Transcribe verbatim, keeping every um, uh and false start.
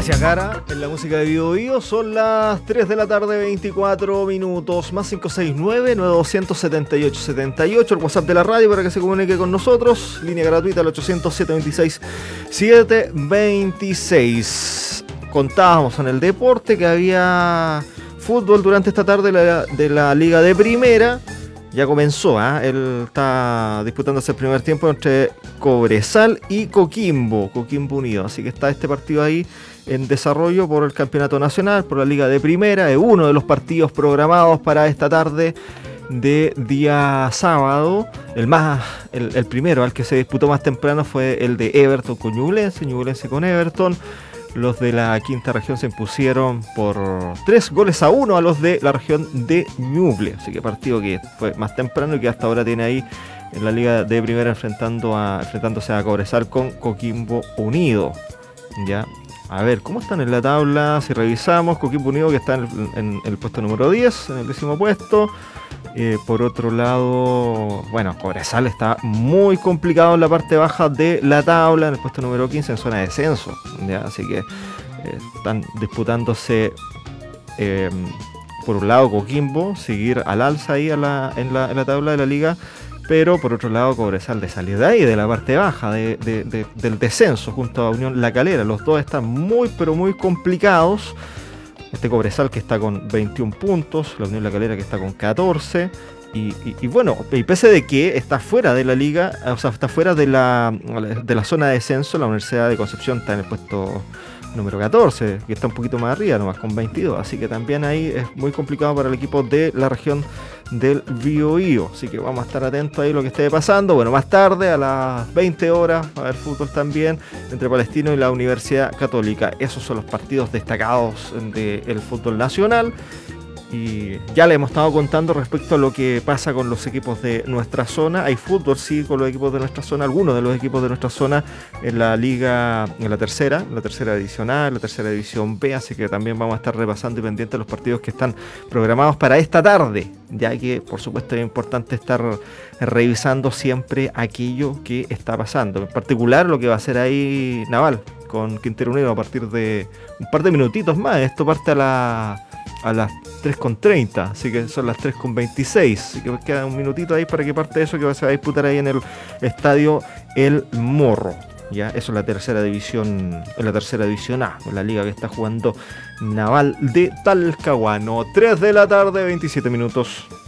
Gracias, Gara. En la música de Bio Bio son las tres de la tarde, veinticuatro minutos. Más cinco seis nueve, nueve dos siete ocho siete ocho. El WhatsApp de la radio para que se comunique con nosotros. Línea gratuita al ochocientos, siete veintiséis, setecientos veintiséis. Contábamos en el deporte que había fútbol durante esta tarde de la, de la Liga de Primera. Ya comenzó, ¿eh? Él está disputándose el primer tiempo entre Cobresal y Coquimbo, Coquimbo Unido. Así que está este partido ahí en desarrollo por el Campeonato Nacional, por la Liga de Primera. Es uno de los partidos programados para esta tarde de día sábado. El más, el, el primero al que se disputó más temprano fue el de Everton con Ñublense, Ñublense con Everton. Los de la quinta región se impusieron por tres goles a uno a los de la región de Ñuble. Así que partido que fue más temprano y que hasta ahora tiene ahí en la Liga de Primera enfrentando a, enfrentándose a Cobresal con Coquimbo Unido. Ya, a ver, ¿cómo están en la tabla? Si revisamos, Coquimbo Unido que está en el, en el puesto número diez, en el décimo puesto. Eh, por otro lado, bueno, Cobresal está muy complicado en la parte baja de la tabla, en el puesto número quince, en zona de descenso, ¿ya? Así que eh, están disputándose eh, por un lado Coquimbo, seguir al alza ahí a la, en, la, en la tabla de la liga, pero por otro lado Cobresal de salir de ahí, de la parte baja de, de, de, del descenso, junto a Unión La Calera. Los dos están muy pero muy complicados. Este Cobresal que está con veintiún puntos, la Unión La Calera que está con catorce, y, y, y bueno, y pese de que está fuera de la liga, o sea, está fuera de la, de la zona de descenso, la Universidad de Concepción está en el puesto número catorce, que está un poquito más arriba, nomás con veintidós, así que también ahí es muy complicado para el equipo de la región del Biobío, así que vamos a estar atentos ahí a lo que esté pasando. Bueno, más tarde a las veinte horas va a haber fútbol también entre Palestino y la Universidad Católica. Esos son los partidos destacados del fútbol nacional. Y ya le hemos estado contando respecto a lo que pasa con los equipos de nuestra zona. Hay fútbol, sí, con los equipos de nuestra zona, algunos de los equipos de nuestra zona en la liga, en la tercera, en la tercera división A, en la tercera división B, así que también vamos a estar repasando y pendientes de los partidos que están programados para esta tarde, ya que por supuesto es importante estar revisando siempre aquello que está pasando, en particular lo que va a hacer ahí Naval con Quintero Unido a partir de un par de minutitos más. Esto parte a la... a las tres con treinta, así que son las tres con veintiséis, así que queda un minutito ahí para que parte eso que se va a disputar ahí en el estadio El Morro. Ya, eso es la tercera división, en la tercera división A, en la liga que está jugando Naval de Talcahuano. tres de la tarde, veintisiete minutos.